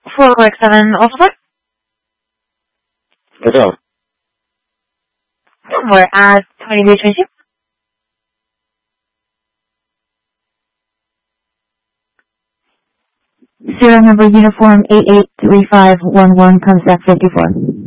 447 Alpha. What's up? We're at 2320. Serial number uniform 883511 comes back 54.